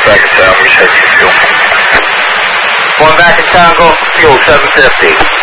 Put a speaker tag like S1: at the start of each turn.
S1: back in town, recheck your fuel.
S2: Going back in Tango, fuel 750.